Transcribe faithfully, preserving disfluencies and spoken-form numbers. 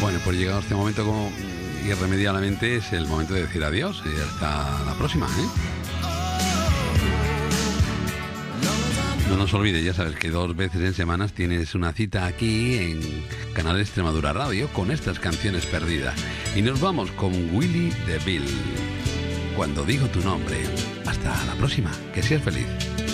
Bueno, pues llegado este momento, como irremediablemente es el momento de decir adiós y hasta la próxima, ¿eh? No nos olvides, ya sabes que dos veces en semanas tienes una cita aquí en Canal Extremadura Radio con estas canciones perdidas. Y nos vamos con Willy DeVille. Cuando digo tu nombre. Hasta la próxima. Que seas feliz.